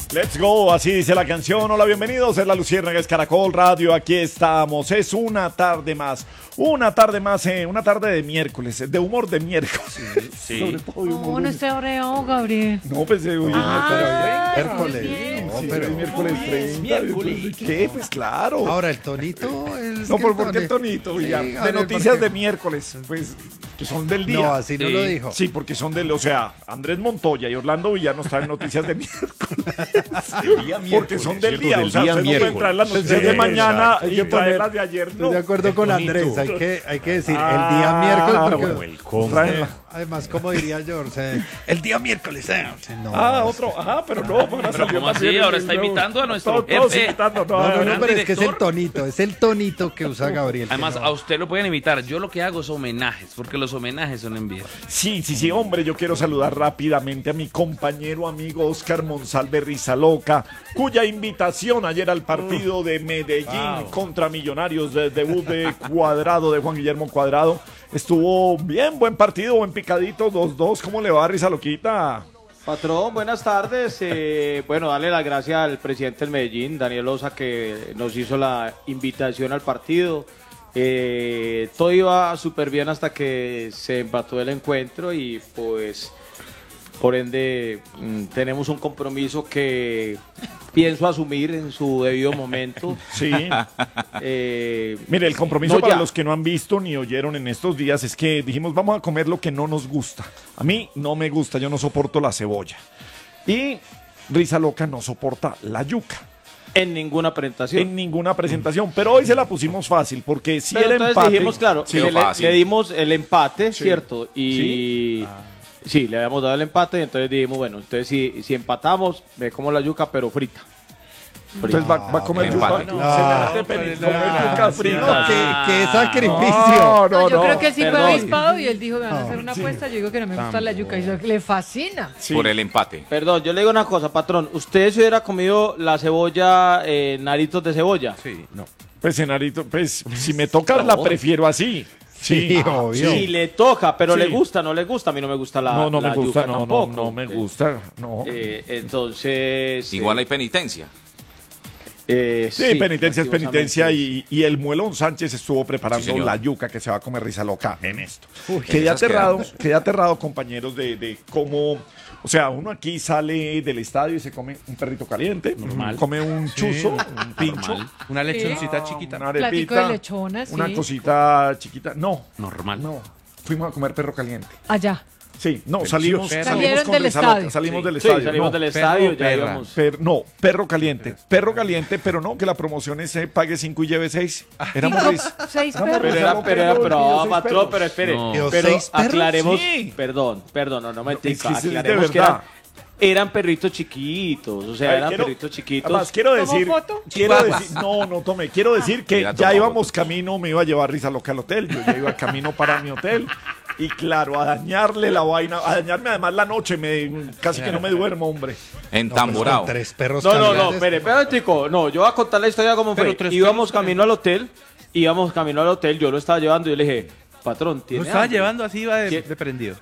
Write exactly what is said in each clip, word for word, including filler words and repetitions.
Let's go, así dice la canción. Hola, bienvenidos, es la Luciérnaga, es Caracol Radio, aquí estamos. Es una tarde más, una tarde más, eh, una tarde de miércoles, de humor de miércoles. Sí. Sobre todo de humor. No, no esté oreado, Gabriel. No, pues eh, hoy Ah, es miércoles. bien. No, Sí, pero sí, es miércoles treinta. miércoles. ¿Qué? Pues claro. Ahora el tonito es No, que ¿por, el ¿por qué tone- tonito? Sí, Ya, de Gabriel, noticias porque- de miércoles, pues, que son del día. No, así no Sí. lo dijo. Sí, porque son del, o sea, Andrés Montoya y Orlando Villano traen noticias de miércoles. Porque son del ¿cierto? día, Del o sea, día usted no puede miércoles. traer las noticias Sí, de mañana exacto. Hay y que traer poner- las de ayer, Estoy no. de acuerdo con bonito. Andrés, hay que, hay que decir Ah, el día miércoles porque, como el cómo. Traen la- además, como diría George, el día miércoles. eh, no, Ah, no, otro, ajá, pero no, para Pero ¿cómo así? Ahora está imitando a nuestro Todos, todos jefe. imitando, no, No, no, no, gran pero es que es el director. tonito, es el tonito que usa Gabriel. que Además, no. a usted lo pueden imitar. Yo lo que hago es homenajes, porque los homenajes son envíos. Sí, sí, sí, hombre, yo quiero saludar rápidamente a mi compañero amigo Oscar Monsalve Rizaloca, cuya invitación ayer al partido de Medellín contra Millonarios, de debut de Cuadrado, de Juan Guillermo Cuadrado, estuvo bien, buen partido, buen picadito, dos dos. ¿Cómo le va, Rizaloquita? Patrón, buenas tardes. Eh, bueno, darle las gracias al presidente del Medellín, Daniel Osa, que nos hizo la invitación al partido. Eh, todo iba súper bien hasta que se empató el encuentro y pues por ende mm, tenemos un compromiso que pienso asumir en su debido momento. Sí. Eh, Mire, el compromiso no, para ya. los que no han visto ni oyeron en estos días es que dijimos, vamos a comer lo que no nos gusta. A mí no me gusta, yo no soporto la cebolla. Y Rizaloca no soporta la yuca en ninguna presentación. en ninguna presentación. Pero hoy se la pusimos fácil, porque si Pero era entonces empate... dijimos, claro, Sí, que le, fácil. le dimos el empate, Sí. ¿cierto? Y sí, le habíamos dado el empate y entonces dijimos, bueno, entonces si, si empatamos, me como la yuca, pero frita. entonces va, va a comer No, yuca. empate. Se No, me hace pero pena no, comer yuca no, frita. qué, qué sacrificio. No, No, no, yo no. creo que él sí fue Perdón. avispado y él dijo, me van a No, hacer una sí. apuesta. Yo digo que no me gusta la yuca y yo, le fascina. Sí. Por el empate. Perdón, yo le digo una cosa, patrón. ¿Usted se hubiera comido la cebolla, eh, naritos de cebolla? Sí, no. Pues, Senarito, pues, si me toca, la prefiero así. Sí, Sí, obvio. Sí, le toca, pero Sí. le gusta, no le gusta. A mí no me gusta la No, no la me gusta, yuca no, no, tampoco. no me Eh, gusta, no. eh, entonces... Igual eh, hay penitencia. eh, Sí, penitencia es penitencia lastimosamente. y, y el Muelón Sánchez estuvo preparando Sí, señor. la yuca que se va a comer Rizaloca en esto. en quedé esas aterrado, quedamos. quedé aterrado, compañeros, de, de cómo, o sea, uno aquí sale del estadio y se come un perrito caliente, Normal. come un chuzo, un pincho, Normal. Una lechoncita una chiquita. arepita, Platico de lechona, sí. una cosita chiquita. No, Normal. no, fuimos a comer perro caliente. Allá. Sí, no, salimos, perro. salimos Salieron con del Rizaloca, estadio. salimos del Sí, estadio. salimos no. del perro estadio, o ya perra. íbamos. Per- no, perro caliente, perro caliente, pero no, que la promoción es eh, pague cinco y lleve seis. Éramos Cinco, Riz- seis éramos perros. Pero era, Rizaloca pero y era, yo, pero, y yo ah, seis patrón, perros. pero espere. No. ¿Pero Pero seis perros? aclaremos, Sí. perdón, perdón, no, no me Es que entiendas, sí, es de aclaremos que verdad. eran, eran perritos chiquitos, o sea, Ay, eran quiero- perritos chiquitos. Además, quiero ¿Tomó decir, foto? quiero Chihuahuas. decir, no, no tomé, quiero decir que Mira, ya toma íbamos foto. camino, me iba a llevar Rizaloca al hotel, yo ya iba camino para mi hotel. Y claro, a dañarle la vaina, a dañarme además la noche, me, casi que no me duermo, hombre. Entamborado. Con tres perros No, no, no, calientes. espere, espere, chico, no, yo voy a contar la historia como Pero fue. tres Íbamos perros camino al hotel, íbamos camino al hotel, yo lo estaba llevando y yo le dije, patrón, Lo ¿tiene estaba hambre? llevando así, iba de, ¿Qué? de prendido.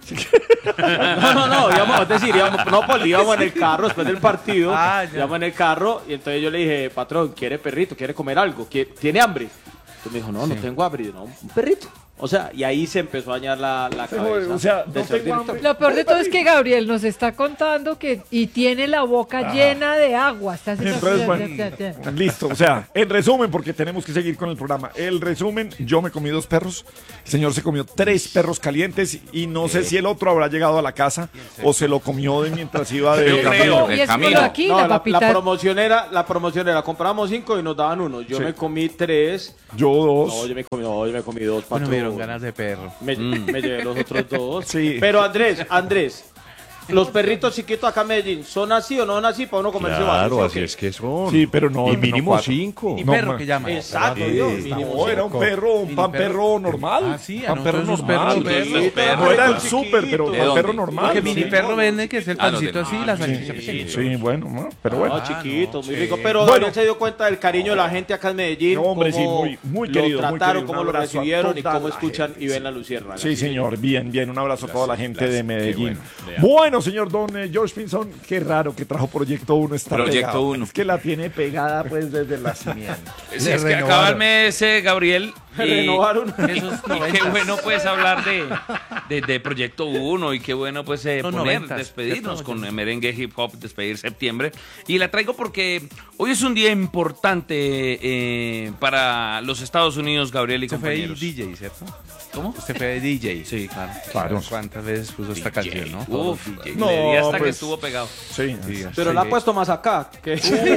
No, no, no, íbamos, es decir, íbamos, no, pues íbamos en el carro después del partido, Ah, ya. íbamos en el carro y entonces yo le dije, patrón, ¿quiere perrito? ¿Quiere comer algo? ¿Quie- ¿Tiene hambre? Entonces me dijo, no, no tengo hambre. Y yo, no, un perrito. O sea, y ahí se empezó a dañar la, la cabeza. O sea, del no señor tengo director. hambre. Lo peor de todo es que Gabriel nos está contando que y tiene la boca llena de agua. Está haciendo- Entonces, bueno, listo, o sea, en resumen, porque tenemos que seguir con el programa. El resumen, yo me comí dos perros, el señor se comió tres perros calientes y no sé si el otro habrá llegado a la casa o se lo comió de mientras iba de Yo camino. creo. Y el es por camino. aquí, No, la la, la papita. promoción era, la promoción era, compramos cinco y nos daban uno. Yo Sí. me comí tres. Yo dos. No, yo me comí, no, yo me comí dos, No patrón. me dieron ganas de perro. Me, me llevé los otros dos. Sí. Pero Andrés, Andrés, los perritos chiquitos acá en Medellín, ¿son así o no son así para uno comerse varios? Claro, ¿sí o así qué? es que son. Sí, pero no. Y no mínimo cuatro. cinco. ¿Y No, perro ma- que llaman? Exacto, Sí, Dios, no, mínimo era un cinco. perro, un Mini pan perro. perro normal. Ah, sí, a pan perro nosotros los normal. perros Sí, verdes. perro. No era el Chiquito. súper, pero ¿De pan dónde? perro normal. Que mini sí. perro vende, que es el Ah, los pancito de- así, ah, la sí, salchicha sí, pequeña. Sí, bueno, ¿no? pero No, bueno. chiquito, muy sí. rico. Pero Bueno. Daniel se dio cuenta del cariño de la gente acá en Medellín. No, hombre, sí, cómo muy- muy lo querido, muy trataron, querido. cómo Un lo abrazo a recibieron y toda cómo la escuchan gente, y ven la luciérnaga. Sí, señor, bien, bien. Un abrazo a toda la gente de Medellín. bueno, Bueno, Bueno, señor Don eh, George Pinzón, qué raro que trajo Proyecto uno esta Proyecto uno. Es que la tiene pegada pues desde el nacimiento. Sí, es que acaba el mes, eh, Gabriel. y Renovaron. eso es- y qué bueno pues hablar de, de, de Proyecto uno y qué bueno pues eh, Los poner, noventas, despedirnos ¿cierto? con merengue hip hop, despedir septiembre. Y la traigo porque hoy es un día importante eh, para los Estados Unidos, Gabriel y Usted fue compañeros. D J, ¿cierto? ¿Cómo? Usted fue D J. Sí, claro. Claro. ¿Cuántas veces puso esta canción, no? Uf, Todos D J. No, le di hasta que pues- estuvo pegado. Sí. Sí, Pero sí. la ha puesto más acá. Que...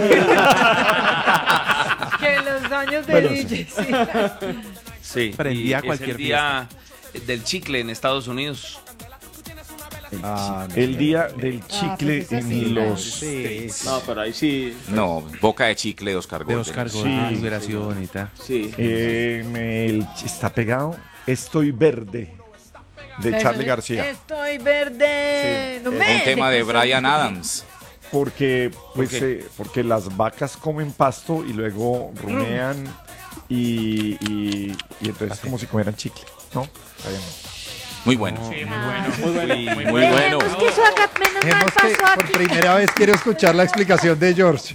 Que en los años de Bueno, D J, sí. Sí, Prendía y cualquier es el día del chicle en Estados Unidos. Ah, no El sé. día del chicle pues eso sí, en claro. los... Sí. No, pero ahí sí. No, boca de chicle de Oscar De Gómez. Oscar Sí. Gómez, liberación y tal. Sí. Eh, me- el ch- está pegado Estoy Verde, de Charlie García. Estoy verde. No me Un tema de dejes Bryan sentir. Adams. Porque, pues, ¿Por qué? eh, porque las vacas comen pasto y luego rumean y, y, y entonces es como si comieran chicle, ¿no? Está bien. Muy bueno. Muy bueno. Muy, muy bueno. Dejemos que eso haga, menos mal Vemos que pasó por aquí. primera vez quiero escuchar la explicación de George.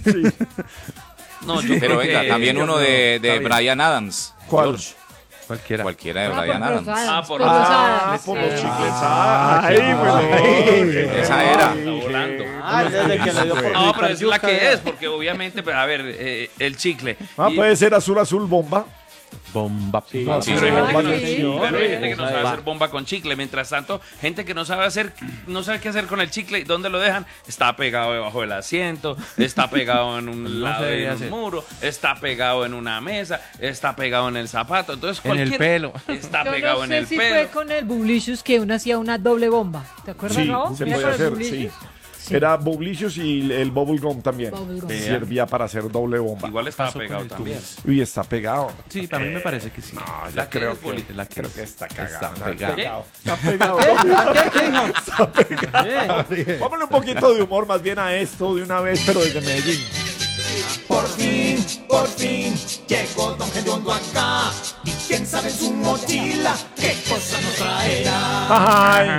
No, yo Pero creo venga, que- también uno de, de Está bien. Bryan Adams. ¿Cuál? George. Cualquiera. Cualquiera de Ah, Bryan por los Adams. Adams, Ah, por por los los Ah, Adams. por los Sí. chicles. Ah, ahí, bueno. Esa era. Está volando. Ah, desde que le dio por No, pero es la yuca, que es, porque obviamente, pues, a ver, eh, el chicle. Ah, Y- puede ser azul, azul, bomba. Bomba. Sí. Ah, Sí, sí, sí. bomba Sí. de acción. Pero hay gente que no sabe Bomba. hacer bomba con chicle. Mientras tanto, gente que no sabe hacer, no sabe qué hacer con el chicle. ¿Dónde lo dejan? Está pegado debajo del asiento, está pegado en un No lado se debe de un hacer. muro, está pegado en una mesa, está pegado en el zapato. Entonces, En el cualquier- pelo. Está Yo pegado no en sé el si pelo. fue con el Bublicious que uno hacía una doble bomba. ¿Te acuerdas, Sí, Raúl? se ¿Era podía con el hacer, Bublicious? sí. Era Bublicious y el Bubble Gum también. Bubble gum. Servía para hacer doble bomba. Igual estaba Pasó con pegado el también. Uy, está pegado. Sí, para mí me parece que sí. No, La ya que creo es que, bonita, la que creo es- que está está cagado. pegado. Está pegado. Está pegado. Vámonos un poquito de humor más bien a esto de una vez, pero desde Medellín. Por fin, por fin, llegó Don Gediondo acá. Y quién sabe en su mochila qué cosa nos traerá. Ay,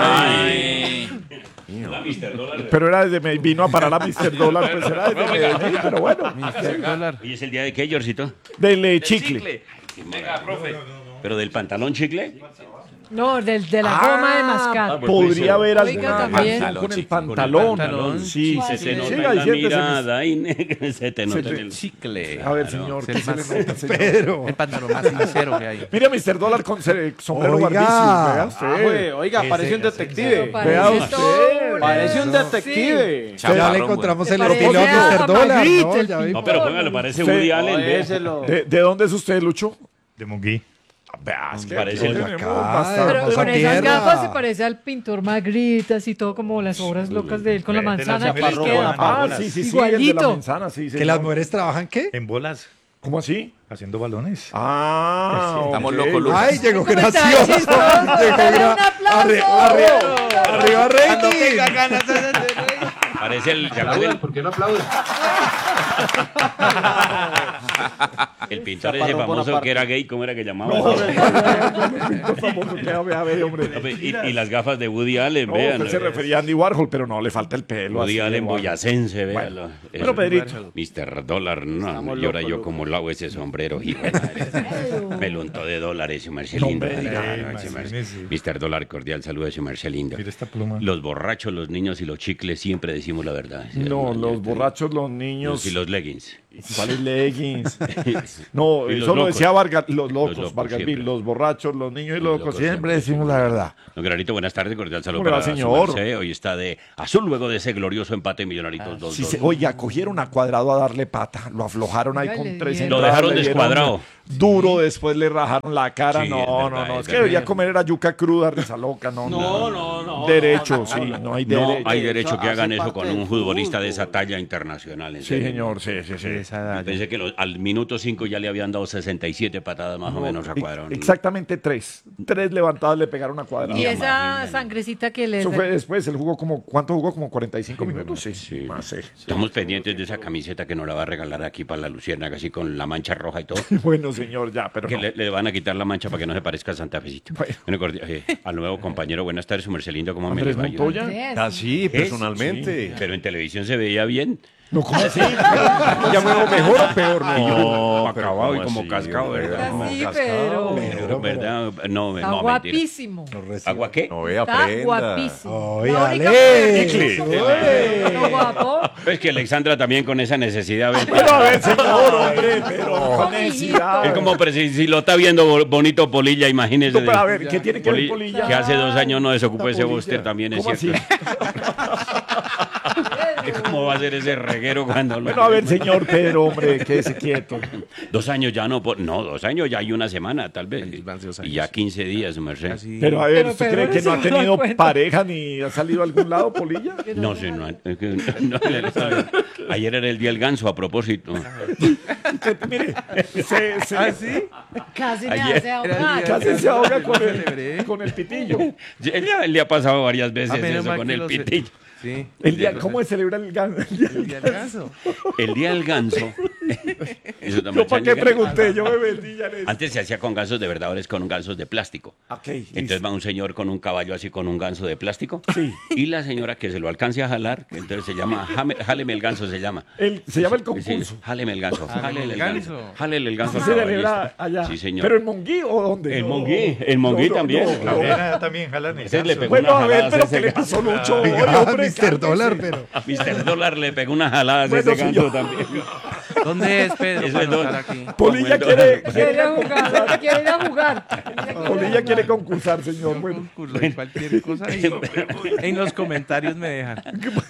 Ay. pero era desde Medellín, vino a parar a mister Dólar, pues era desde Medellín, pero bueno, mister Dólar. ¿Hoy es el día de qué, Georgito? del eh, El chicle. Venga, profe. ¿Pero del pantalón chicle? No, del, de la goma de mascar. pues, Podría haber Oiga, alguna también. canción con el Con el pantalón. pantalón. Sí, Se sí, te nota siga en la diciendo ese- mirada y negro, se te nota Se en te- el... Chicle. A ver, Claro. señor, Es ¿qué el se le más- nota, señor? Pedro. El pantalón más sincero que hay. Mira, mister Dólar con ce- sombrero Oiga. Barbicius, vea Ah, usted. güey, oiga, parece un detective. Parece Vea usted. todo Parece un eso, detective. Ya Chaparrón, le encontramos ¿Te el parece estilo a a mister Dólar, Magritte, ¿no? el Ya pintor? vi- No, pero póngalo, parece Sí. Woody Allen. No, ve. ese lo- ¿De, de dónde es usted, Lucho? De Monguí. Vea, es que Parece aquí el- tenemos Acá, bastante. Pero Vamos con a esas tierra. gafas se parece al pintor Magritte, así todo como las obras locas de él con la De la manzana. Aquí chaparrón, queda. Ah, bolas. sí, sí, sí, el de la Igualito. manzana, sí, ¿Que señor. las mujeres trabajan qué? En bolas, ¿Cómo así? haciendo balones. Ah, Estamos ok. locos, Lucas. Ay, llegó ¿Cómo está? gracioso. Chistoso. Llegó Dale gra- un aplauso. arri- arri- Arriba rating. Parece el... ¿se acuerdan? ¿Por qué no aplauden? El pintor ese Chaparrón famoso Bonaparte. que era gay, ¿cómo era que llamaba? No, pintor famoso, que a ver, a ver, hombre. No, y, y las gafas de Woody Allen, No, vean. usted se refería a Andy Warhol, pero no, le falta el pelo. Woody así, Allen Warhol. boyacense, Bueno, véanlo. pero Eso. Pedrito. mister Dólar, no, Estamos y ahora locos, yo locos. como lo hago ese sombrero, hijo de madre. Me lo untó de dólares, su merced lindo. hombre, Ay, ay, ay, su merced. imagínese. mister Dólar, cordial saludo de su merced lindo. Mira esta pluma. Los borrachos, los niños y los chicles siempre decimos la verdad. No, los borrachos, los niños. Y los leggings. ¿Cuáles leggings? No, Y los eso lo locos. decía Vargas, los locos, Los locos Vargas siempre. Vil, los borrachos, los niños y los, Los locos. locos Siempre siempre. decimos la verdad. Don Granito, buenas tardes, cordial saludo ¿Cómo le va, para su señor? merced. Hoy está de azul luego de ese glorioso empate Millonaritos dos Sí, dos. se- oiga, cogieron a Cuadrado a darle pata, lo aflojaron ahí Oiga, con le tres dieron. Lo entradas, dejaron le dieron descuadrado. Duro, después le rajaron la cara. Sí, no, es no, verdad, no, es es que verdad. debería comer era yuca cruda, risa loca, no. No, no, no. Derecho, no, sí, no, no hay No derecho. hay derecho que Hace hagan eso parte con del un futbolista de esa fútbol. talla internacional. en Sí, serio. señor, sí, sí, sí. Esa edad. Pensé que los- al minuto cinco ya le habían dado sesenta y siete patadas más o menos a Cuadrado. Exactamente tres. Tres levantadas le pegaron a Cuadrado. Y esa Imagínate. sangrecita que le... Eso fue después, él jugó como, ¿cuánto jugó? Como cuarenta y cinco minutos, sí. Sí. Más, sí. Estamos pendientes de esa camiseta que nos la va a regalar aquí para la Luciérnaga, así con la mancha roja y todo. Bueno, señor, ya, pero Que no. le, le van a quitar la mancha para que no se parezca a Santa Fecito. Bueno. Bueno, cordi- eh, al nuevo compañero, buenas tardes, su merced lindo. lindo como me ¿Andrés le va yo. Montoya? Andrés. Ah, sí, Es, personalmente. sí, pero en televisión se veía bien. No, ¿cómo así? ¿Ya me veo mejor o peor? Y yo, No, pero acabado y ¿cómo como así, cascado, hombre? ¿verdad? Está así, cascado. pero Pero, ¿verdad? No, está no, mentira. guapísimo. ¿Agua qué? No, ve, Está aprenda. guapísimo. Oye, La única Ale. mujer que Oye. puso guapo. Es que Alexandra también con esa necesidad. ¿ves? Pero a ver, señor, hombre, pero con necesidad. Es como pero si, si lo está viendo bo- bonito Polilla, imagínese. No, pero a ver, ¿qué tiene que ver Poli- Polilla? Que hace dos años no desocupó ese Polilla. bóster también, es ¿Cómo cierto. ¿Cómo va a ser ese reguero cuando lo... Bueno, a ver, señor Pedro, hombre, quédese quieto. Dos años ya no, po- no, dos años ya hay una semana, tal vez. Van dos Y años. ya quince días, su merced. Así. Pero a ver, Pero ¿usted Pedro cree no que se no ha da tenido cuenta. pareja ni ha salido a algún lado, Polilla? No sé, no, es que no, no, ayer era el día del ganso, a propósito. Mire, se, se, ¿Ah, sí? Casi me Ayer hace era el ahogar. día- casi se ahoga con Celebré. el, con el pitillo. Él ya le ha pasado varias veces Ah, menos eso mal con que el lo sé. pitillo. Sí. El día, ¿cómo se celebra el gan- el día El del día del ganso. El día del ganso. Eso también Yo para se qué alega. pregunté, yo me vendí ya les... Antes se hacía con gansos de verdad, ahora es con gansos de plástico. Ok, Entonces listo. va un señor con un caballo así con un ganso de plástico. Sí. Y la señora que se lo alcance a jalar, que entonces se llama, jame- jáleme el ganso se llama. El- se llama el Sí, concurso. jáleme el ganso, jálele el el ganso. ganso. Jálele el ganso. ¿Así se al celebra caballista. allá? Sí, señor. ¿Pero en Monguí o dónde? El No. Monguí, el Monguí No, no, también, no, claro. no. Allá también jalan el Entonces le pegó Bueno, una a ver, jalada pero ese ¿qué le ganso. pasó, Lucho? Oye, Oiga, hombre, mister cálmese. Dólar, pero. A mister Dólar le pegó una jalada a Bueno, ese ganso señor. también. ¿Dónde es Pedro Eso para es don- anotar aquí? Polilla Como el quiere, dólar. Quiere quiere, jugar, quiere ir a jugar. Polilla quiere concursar, señor. Bueno, Concurso y cualquier cosa ahí. En los comentarios me dejan.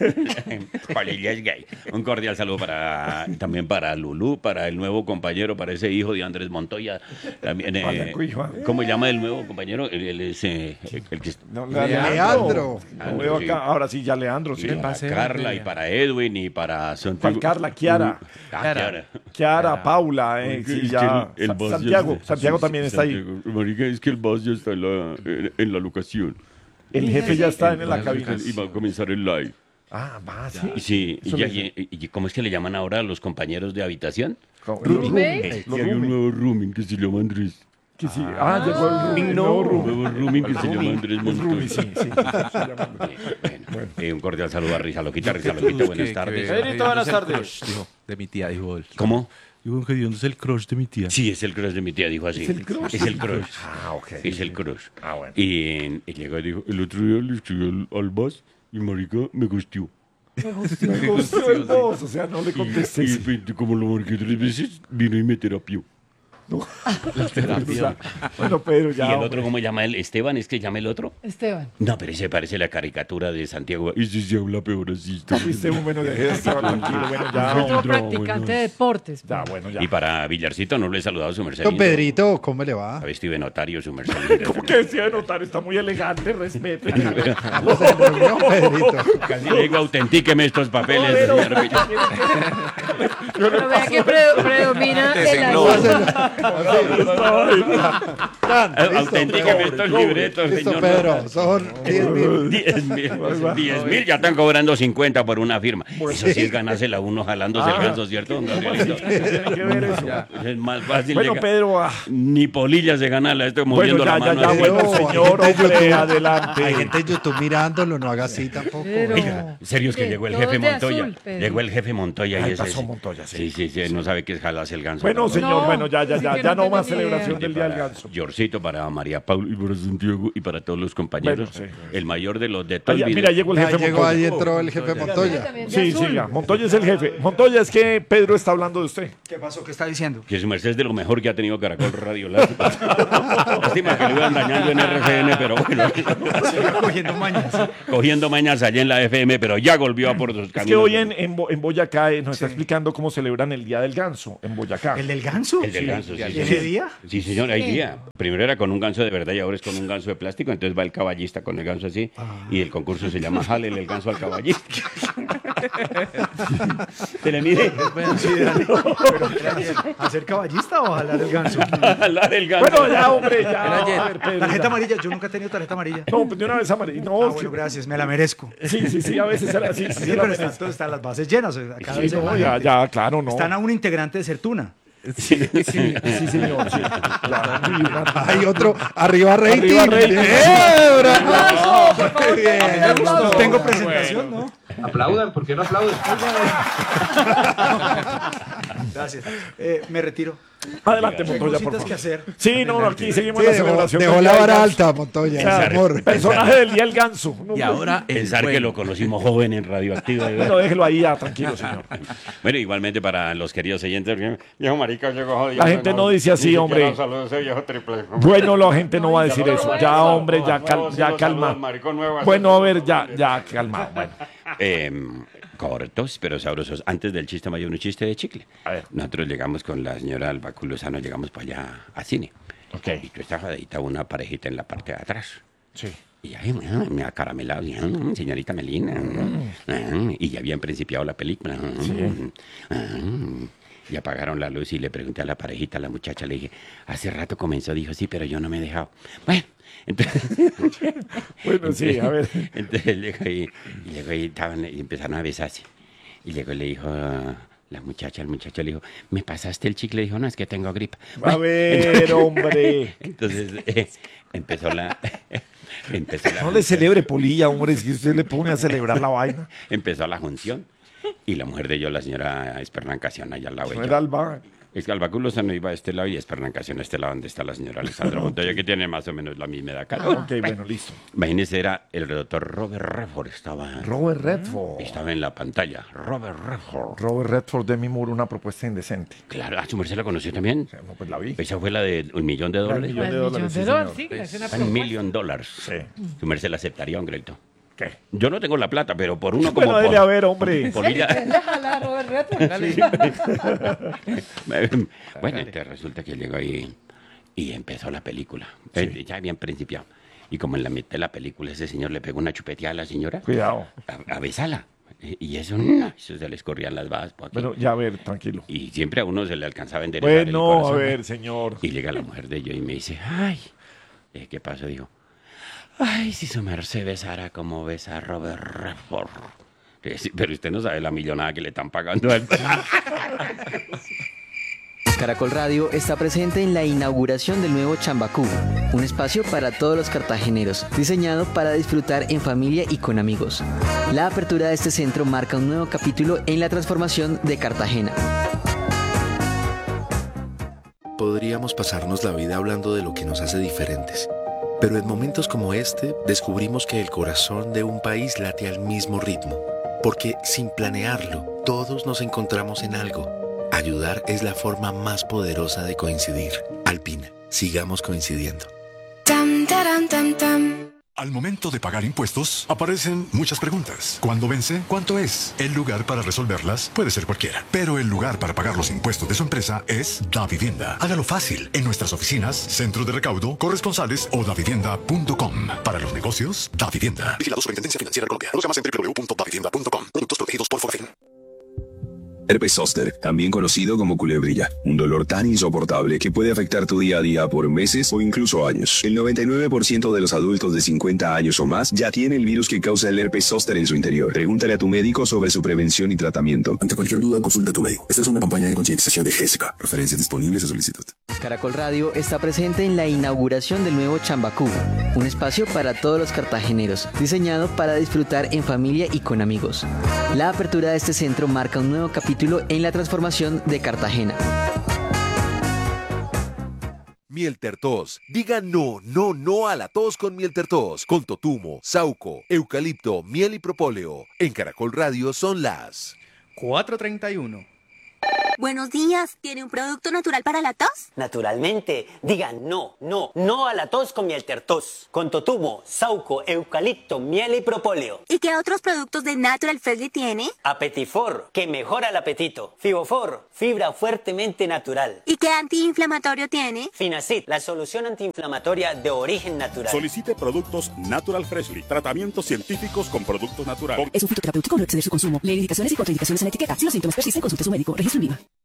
Polilla es gay. Un cordial saludo para también para Lulú, para el nuevo compañero, para ese hijo de Andrés Montoya. También, eh, Vaya, hijo. ¿cómo se llama el nuevo compañero? Él, él es eh, el que no, Leandro. Lo veo sí. acá. Ahora sí, ya Leandro, sí. y para paseo Carla de- y para Edwin y para Santiago. ¿Cuál Carla? Kiara. Ah, Kiara. Kiara. Kiara, Paula, eh, Es sí, que ya. el- el Sa- boss ya- Santiago, Santiago sí, también sí, está ahí. Santiago. Marica, es que el boss ya está en la, en, en la locación. El jefe ya está en la Va a- cabina. Y va a comenzar el live. Ah, va, sí. Y sí, y Eso ya- le- y- y- ¿cómo es que le llaman ahora a los compañeros de habitación? ¿Roommate? Los Y hay un roomie. nuevo rooming que se llama Andrés. Que sí. Ah, llegó el roomie. Un No, nuevo roomie. rooming que se llama Andrés El roomie, Montoya. sí, sí. se llama. Bueno, eh, un cordial saludo a Risa Loquita, Risa Loquita, buenas Que- tardes. que- Pedrito, buenas es el tardes. crush, dijo, de mi tía, dijo él. ¿Cómo? Dijo que Dios es el crush de mi tía. Sí, es el crush de mi tía, dijo así. ¿Es el crush? Es el crush. Ah, ok. Es el crush. Ah, bueno. Y, y llegó y dijo, el otro día le escribí al, al boss y marica me gustió. Me gustó el voz, o sea, no le Y, contesté. y, y como lo marqué tres veces, vino y me terapió. O sea, bueno, Pedro, ya. ¿Y el hombre. otro cómo llama él? ¿Esteban? ¿Es que llama el otro? Esteban. No, pero ese parece la caricatura de Santiago. Ese se habla peor así. Viste, bueno, dejé de estar tranquilo. Bueno, ya. Otro hombre. practicante de deportes. Ya, bueno, ya. Y para Villarcito no le he saludado a su merced. Don Pedrito, ¿cómo le va? A vestido de notario, su merced. ¿Cómo que decía de notar? Está muy elegante, respete. Estamos en reunión, Pedrito. Casi le digo, autentíqueme estos papeles, Pero- señor Villar. Pero vea que pre- predomina el ayuno. Tan, listo, Autentíqueme Pedro. estos libretos, Listo, señor. Pedro, son diez mil. Diez mil, diez mil, ya están cobrando cincuenta por una firma. Eso sí es ganársela uno jalándose el ganso, ¿cierto, don Gabrielito? Tiene que ver eso. Es más fácil. Bueno, de ga- Pedro. ah, Ni polillas de ganarla, estoy Bueno, moviendo ya, la ya, mano. ya, así. bueno, Pedro, señor, hay gente en hombre, YouTube- adelante. Hay gente en YouTube mirándolo, no haga así tampoco. Pero- Oiga, serios que ¿Qué? llegó el Todos jefe de Montoya. azul, Pedro. Llegó el jefe Montoya y Ay, ese. pasó Montoya, sí. Sí, sí, sí, no sabe qué es jalarse el ganso. Bueno, ¿no? señor, No, bueno, ya, ya, así ya. que Ya no no tengo más ni idea. celebración Y del Día del para Ganso. Yorcito, para María Paula y para Santiago y para todos los compañeros. Bueno, sí. El mayor de los de Ah, todo ya, el mira, video. llegó el Ya jefe llegó, ahí Montoya. entró el jefe Montoya. También de Sí, azul. siga. Montoya es el jefe. Montoya, es que Pedro está hablando de usted. ¿Qué pasó? ¿Qué está diciendo? Que su merced es de lo mejor que ha tenido Caracol Radio. Lástima Lástima que lo iban dañando en R C N, pero bueno. Cogiendo mañas. Cogiendo mañas allá en la F M, pero ya volvió a por sus Es caminos. que hoy en, en, Bo- en Boyacá eh, nos está Sí. explicando cómo celebran el Día del Ganso en Boyacá. ¿El del ganso? El del ganso, sí, ¿Ese señor. día? Sí, señor, hay día. Primero era con un ganso de verdad y ahora es con un ganso de plástico. Entonces va el caballista con el ganso así. Y el concurso se llama Jálele el ganso al caballista. Se le mide. ¿Hacer caballista o jalar el ganso? Jalar el ganso. Bueno, ya, hombre, ya. Era ayer. a ver, Pedro, Tarjeta ya. amarilla, yo nunca he tenido tarjeta amarilla. No, pues de una vez amarilla. No, Ah, sí, bueno, gracias, me la merezco. sí, sí, sí, a veces era así. Sí, Sí, sí, la pero están, merezco. todas están las bases llenas. o sea, cada Sí, vez hay no, más ya, gente. ya, claro, no. Están a un integrante de Certuna. Sí, sí, sí, señor. Sí. Ya, sí, una- Hay otro, arriba rating. Arriba rating. ¡Eh, bravo! ¡Aplauso, por favor! Muy bien. ¡Aplauso! No tengo presentación, ¿no? Aplaudan, ¿por qué no aplauden? Gracias. Eh, me retiro. Adelante, Tengo Montoya, por cositas que favor. hacer. Sí, no, aquí seguimos Sí, la dejó, celebración. dejó del la Día del vara Ganso. alta, Montoya. Claro, Amor. personaje del Día del Ganso. No, Y ahora el Pensar que dueño. lo conocimos joven en Radioactiva. de Bueno, verdad. déjelo ahí ya, tranquilo, señor. Bueno, igualmente para los queridos oyentes, porque, viejo marica, llegó jodido. La gente no dice así, hombre. Saludos, ese viejo triple. Bueno, la gente no va a decir eso. Ya, hombre, ya, cal- ya calma. Bueno, a ver, ya, ya, calma. Bueno. Eh, cortos, pero sabrosos. Antes del chiste mayor, un chiste de chicle. A ver. Nosotros llegamos con la señora Albacu Lozano, llegamos para allá a cine. Ok. Y tú estás jodidita, una parejita en la parte de atrás. Sí. Y ahí me, me acaramelado, y, "Mm, señorita Melina. Mm". Y ya habían principiado la película. Mm, mm. Y apagaron la luz y le pregunté a la parejita, a la muchacha, le dije, hace rato comenzó, dijo, sí, pero yo no me he dejado. Bueno, entonces... Bueno, sí, a ver. Entonces llegó y, y, llegó y, estaban, y empezaron a besarse. Y luego le dijo a la muchacha, el muchacho le dijo, ¿me pasaste el chicle? Le dijo, no, es que tengo gripa. A ver, hombre. Entonces eh, empezó la... empezó la No le celebre, Polilla, hombre, si usted le pone a celebrar la vaina. empezó la junción. Y la mujer de yo, la señora Espernacación, allá al lado de No ella. era Alba. Es que Albaculo no iba a este lado y Espernacación a este lado donde está la señora Alessandra Montoya, que tiene más o menos la misma edad. Cara. Ok, bueno, listo. Imagínese, era el doctor Robert Redford, estaba, Robert Redford. estaba en la pantalla. Robert Redford. Robert Redford de mi muro, una propuesta indecente. Claro, ¿a su merced la conoció también? No, pues la vi. Esa fue la de un millón de dólares. millón de El dólares, millón sí, de dólares, señor. sí, es una Un propuesta. millón dólares. Sí. Su merced la aceptaría un crédito. ¿Qué? Yo no tengo la plata, pero por uno como Bueno, por, dele a ver, hombre. por ella- Déjala, Robert Redford. Bueno, entonces resulta que llegó ahí y empezó la película. Eh, Ya habían principiado. Y como en la mitad de la película ese señor le pegó una chupeteada a la señora. Cuidado. A, a besarla. Eh, Y eso, no, eso se le escorrían las babas por aquí. Bueno, ya a ver, tranquilo. Y siempre a uno se le alcanzaba a enderezar el Bueno, a corazón. ver, señor. Y llega la mujer de ella y me dice, ay, eh, ¿qué pasó? Dijo, ay, si su merced besara como besa a Robert Redford. Eh, sí, pero usted no sabe la millonada que le están pagando a él. Caracol Radio está presente en la inauguración del nuevo Chambacú, un espacio para todos los cartageneros, diseñado para disfrutar en familia y con amigos. La apertura de este centro marca un nuevo capítulo en la transformación de Cartagena. Podríamos pasarnos la vida hablando de lo que nos hace diferentes, pero en momentos como este descubrimos que el corazón de un país late al mismo ritmo, porque sin planearlo, todos nos encontramos en algo. Ayudar es la forma más poderosa de coincidir. Alpina, sigamos coincidiendo. Tam, taram, tam, tam. Al momento de pagar impuestos, aparecen muchas preguntas. ¿Cuándo vence? ¿Cuánto es? El lugar para resolverlas puede ser cualquiera, pero el lugar para pagar los impuestos de su empresa es Davivienda. Hágalo fácil en nuestras oficinas, centros de recaudo, corresponsales o davivienda punto com. Para los negocios, Davivienda. Vigilado Superintendencia Financiera de Colombia. Conozca más en doble u doble u doble u punto davivienda punto com. Productos protegidos por Forfin. Herpes zóster, también conocido como culebrilla, un dolor tan insoportable que puede afectar tu día a día por meses o incluso años. El noventa y nueve por ciento de los adultos de cincuenta años o más ya tiene el virus que causa el herpes zóster en su interior. Pregúntale a tu médico sobre su prevención y tratamiento. Ante cualquier duda, consulta a tu médico. Esta es una campaña de concientización de G S K. Referencias disponibles a solicitud. Caracol Radio está presente en la inauguración del nuevo Chambacú, un espacio para todos los cartageneros, diseñado para disfrutar en familia y con amigos. La apertura de este centro marca un nuevo capítulo en la transformación de Cartagena. Miel Tertos. Diga no, no, no a la tos con Miel Tertos. Con totumo, sauco, eucalipto, miel y propóleo. En Caracol Radio son las cuatro treinta y uno. Buenos días, ¿tiene un producto natural para la tos? Naturalmente, diga no, no, no a la tos con Miel Tertos. Con totumo, sauco, eucalipto, miel y propóleo. ¿Y qué otros productos de Natural Freshly tiene? Apetifor, que mejora el apetito. Fibofor, fibra fuertemente natural. ¿Y qué antiinflamatorio tiene? Finacid, la solución antiinflamatoria de origen natural. Solicite productos Natural Freshly, tratamientos científicos con productos naturales. Es un fitoterapéutico, no exceder su consumo. Lee indicaciones y contraindicaciones en la etiqueta. Si los síntomas persisten, consulte a su médico. Registro en Viva.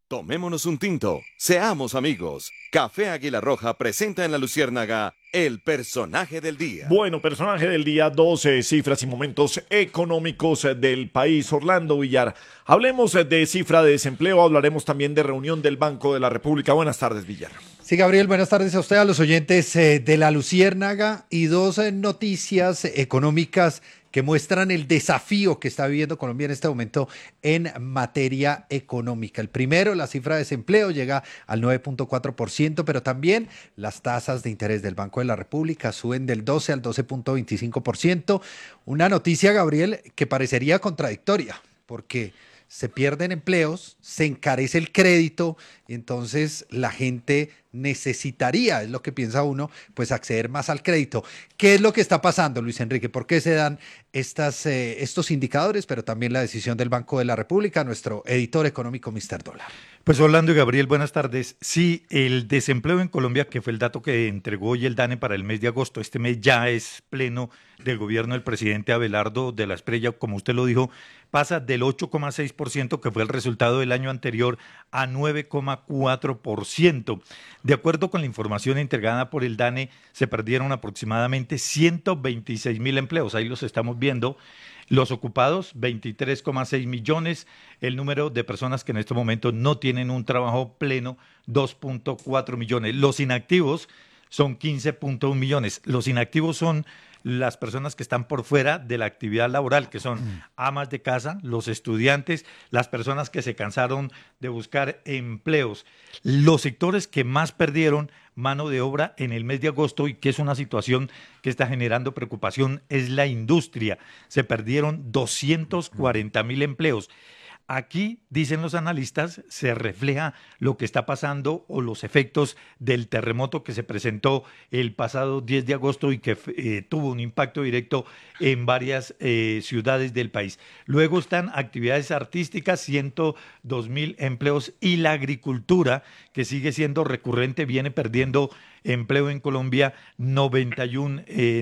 Tomémonos un tinto, seamos amigos. Café Águila Roja presenta en La Luciérnaga el personaje del día. Bueno, personaje del día, doce cifras y momentos económicos del país. Orlando Villar, hablemos de cifra de desempleo, hablaremos también de reunión del Banco de la República. Buenas tardes, Villar. Sí, Gabriel, buenas tardes a usted, a los oyentes eh, de La Luciérnaga y dos eh, noticias económicas que muestran el desafío que está viviendo Colombia en este momento en materia económica. El primero, la cifra de desempleo llega al nueve punto cuatro por ciento, pero también las tasas de interés del Banco de la República suben del doce al doce punto veinticinco por ciento. Una noticia, Gabriel, que parecería contradictoria, porque se pierden empleos, se encarece el crédito y entonces la gente necesitaría, es lo que piensa uno, pues acceder más al crédito. ¿Qué es lo que está pasando, Luis Enrique? ¿Por qué se dan estas, eh, estos indicadores, pero también la decisión del Banco de la República? Nuestro editor económico, mister Dólar. Pues Orlando y Gabriel, buenas tardes. Sí, el desempleo en Colombia, que fue el dato que entregó hoy el DANE para el mes de agosto, este mes ya es pleno del gobierno del presidente Abelardo de la Espriella, como usted lo dijo, pasa del ocho coma seis por ciento, que fue el resultado del año anterior, a nueve coma cuatro por ciento. De acuerdo con la información entregada por el DANE, se perdieron aproximadamente ciento veintiséis mil empleos, ahí los estamos viendo. Los ocupados, veintitrés coma seis millones. El número de personas que en este momento no tienen un trabajo pleno, dos punto cuatro millones. Los inactivos son quince punto uno millones. Los inactivos son las personas que están por fuera de la actividad laboral, que son amas de casa, los estudiantes, las personas que se cansaron de buscar empleos. Los sectores que más perdieron mano de obra en el mes de agosto y que es una situación que está generando preocupación es la industria. Se perdieron doscientos cuarenta mil empleos. Aquí, dicen los analistas, se refleja lo que está pasando o los efectos del terremoto que se presentó el pasado diez de agosto y que eh, tuvo un impacto directo en varias eh, ciudades del país. Luego están actividades artísticas, ciento dos mil empleos, y la agricultura, que sigue siendo recurrente, viene perdiendo empleo en Colombia, noventa y uno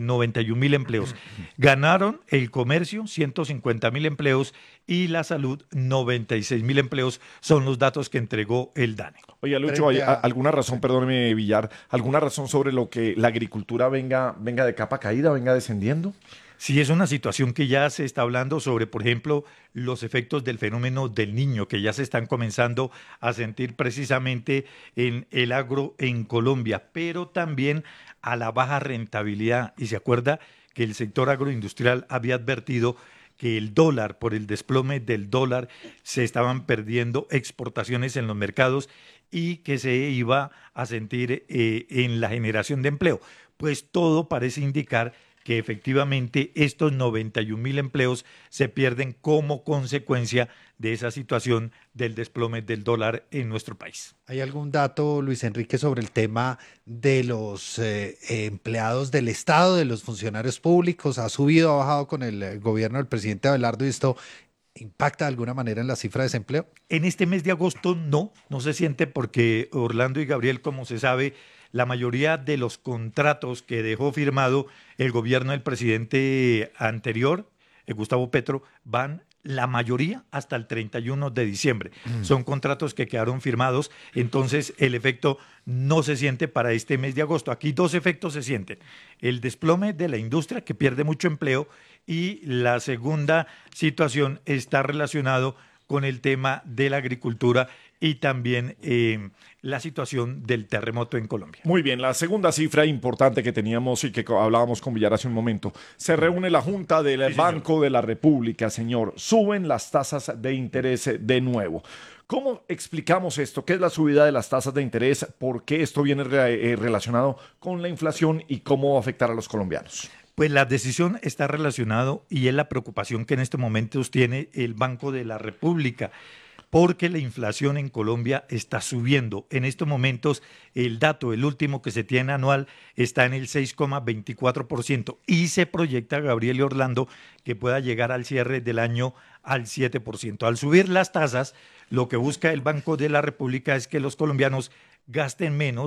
mil empleos. Ganaron el comercio, ciento cincuenta mil empleos, y la salud, noventa y seis mil empleos, son los datos que entregó el DANE. Oye, Lucho, ¿hay alguna razón, perdóneme, Villar, alguna razón sobre lo que la agricultura venga, venga de capa caída, venga descendiendo? Sí, es una situación que ya se está hablando sobre, por ejemplo, los efectos del fenómeno del Niño, que ya se están comenzando a sentir precisamente en el agro en Colombia, pero también a la baja rentabilidad. Y se acuerda que el sector agroindustrial había advertido que el dólar, por el desplome del dólar, se estaban perdiendo exportaciones en los mercados y que se iba a sentir eh, en la generación de empleo. Pues todo parece indicar que efectivamente estos noventa y un mil empleos se pierden como consecuencia de esa situación del desplome del dólar en nuestro país. ¿Hay algún dato, Luis Enrique, sobre el tema de los eh, empleados del Estado, de los funcionarios públicos? ¿Ha subido, ha bajado con el gobierno del presidente Abelardo y esto impacta de alguna manera en la cifra de desempleo? En este mes de agosto no, no se siente porque Orlando y Gabriel, como se sabe, la mayoría de los contratos que dejó firmado el gobierno del presidente anterior, Gustavo Petro, van la mayoría hasta el treinta y uno de diciembre. Mm. Son contratos que quedaron firmados, entonces el efecto no se siente para este mes de agosto. Aquí dos efectos se sienten: el desplome de la industria, que pierde mucho empleo, y la segunda situación está relacionado con el tema de la agricultura y también eh, la situación del terremoto en Colombia. Muy bien, la segunda cifra importante que teníamos y que hablábamos con Villar hace un momento. Se reúne la Junta del sí, Banco de la República, señor. Suben las tasas de interés de nuevo. ¿Cómo explicamos esto? ¿Qué es la subida de las tasas de interés? ¿Por qué esto viene re- eh, relacionado con la inflación y cómo va a afectar a los colombianos? Pues la decisión está relacionado y es la preocupación que en estos momentos tiene el Banco de la República, porque la inflación en Colombia está subiendo. En estos momentos el dato, el último que se tiene anual, está en el seis coma veinticuatro por ciento y se proyecta, Gabriel y Orlando, que pueda llegar al cierre del año al siete por ciento. Al subir las tasas, lo que busca el Banco de la República es que los colombianos gasten menos,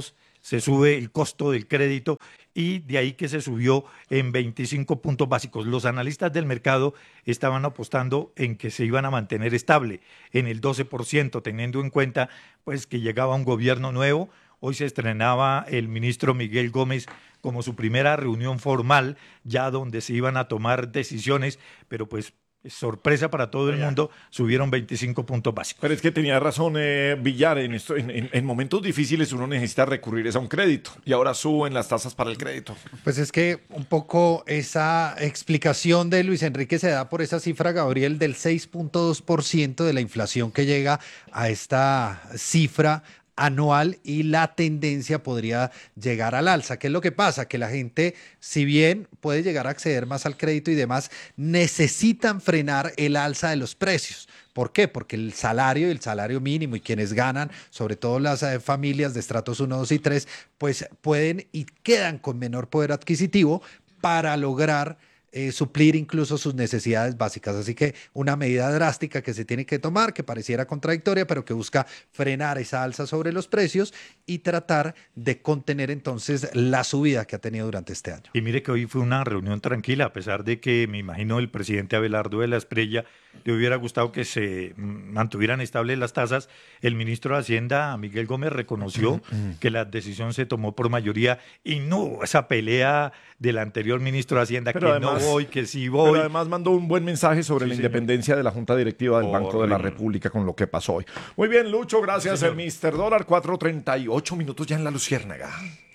se sube el costo del crédito y de ahí que se subió en veinticinco puntos básicos. Los analistas del mercado estaban apostando en que se iban a mantener estable en el doce por ciento, teniendo en cuenta pues que llegaba un gobierno nuevo. Hoy se estrenaba el ministro Miguel Gómez como su primera reunión formal, ya donde se iban a tomar decisiones, pero pues sorpresa para todo el mundo, subieron veinticinco puntos básicos. Pero es que tenía razón eh, Villar, en, esto, en, en, en momentos difíciles uno necesita recurrir a un crédito y ahora suben las tasas para el crédito. Pues es que un poco esa explicación de Luis Enrique se da por esa cifra, Gabriel, del seis punto dos por ciento de la inflación que llega a esta cifra anual y la tendencia podría llegar al alza. ¿Qué es lo que pasa? Que la gente, si bien puede llegar a acceder más al crédito y demás, necesitan frenar el alza de los precios. ¿Por qué? Porque el salario y el salario mínimo y quienes ganan, sobre todo las eh, familias de estratos uno, dos y tres, pues pueden y quedan con menor poder adquisitivo para lograr Eh, suplir incluso sus necesidades básicas. Así que una medida drástica que se tiene que tomar, que pareciera contradictoria, pero que busca frenar esa alza sobre los precios y tratar de contener entonces la subida que ha tenido durante este año. Y mire que hoy fue una reunión tranquila, a pesar de que me imagino el presidente Abelardo de la Espriella le hubiera gustado que se mantuvieran estables las tasas. El ministro de Hacienda, Miguel Gómez, reconoció que la decisión se tomó por mayoría y no esa pelea del anterior ministro de Hacienda, pero que además, no voy, que sí voy. Pero además mandó un buen mensaje sobre Sí, la señor. independencia de la Junta Directiva del Banco de la República con lo que pasó hoy. Muy bien, Lucho, gracias, el mister Dólar, cuatro treinta y ocho minutos ya en la Luciérnaga.